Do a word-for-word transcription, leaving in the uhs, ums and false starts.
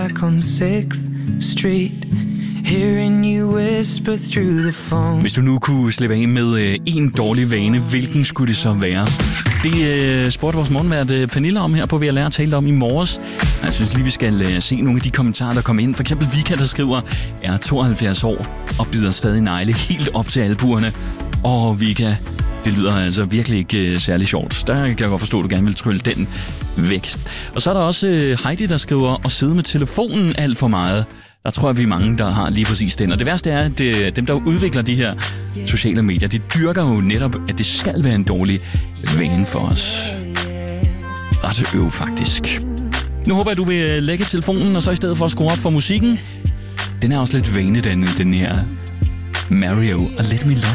Hvis du nu kunne slippe af med øh, en dårlig vane, hvilken skulle det så være? Det øh, spurgte vores morgenvært øh, Pernille om her på V L R, talte om i morges. Jeg synes lige, vi skal øh, se nogle af de kommentarer, der kom ind. For eksempel Vika, der skriver, er tooghalvfjerds år og bider stadig negle helt op til albuerne. Åh, Vika, det lyder altså virkelig ikke øh, særlig sjovt. Der kan jeg godt forstå, at du gerne vil trylle den væk. Og så er der også øh, Heidi, der skriver, at sidde med telefonen alt for meget. Der tror jeg, vi er mange, der har lige præcis den. Og det værste er, at det, dem, der udvikler de her sociale medier, de dyrker jo netop, at det skal være en dårlig vane for os. Ret øv, faktisk. Nu håber jeg, du vil lægge telefonen, og så i stedet for at skrue op for musikken. Den er også lidt vane, den, den her Mario og Let Me Love